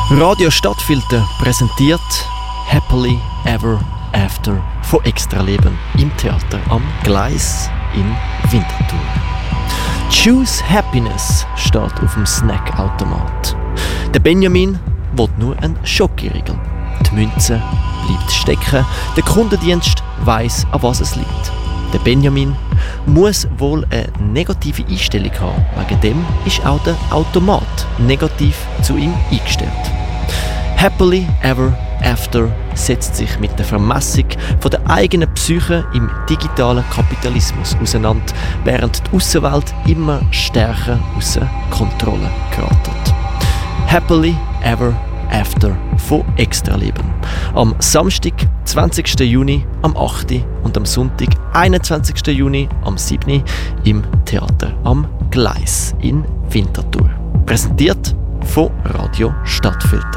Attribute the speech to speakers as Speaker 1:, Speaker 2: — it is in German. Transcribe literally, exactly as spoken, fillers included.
Speaker 1: Radio Stadtfilter präsentiert Happily Ever After von Extraleben im Theater am Gleis in Winterthur. Choose Happiness steht auf dem Snackautomat. Der Benjamin will nur einen Schokoriegel. Die Münze bleibt stecken. Der Kundendienst weiss, an was es liegt. Der Benjamin muss wohl eine negative Einstellung haben. Wegen dem ist auch der Automat negativ zu ihm eingestellt. Happily Ever After setzt sich mit der Vermessung von der eigenen Psyche im digitalen Kapitalismus auseinander, während die Aussenwelt immer stärker außer Kontrolle geratet. Happily Ever After von Extraleben. Am Samstag, zwanzigsten Juni, am achten und am Sonntag, einundzwanzigsten Juni, am siebten im Theater am Gleis in Winterthur. Präsentiert von Radio Stadtfilter.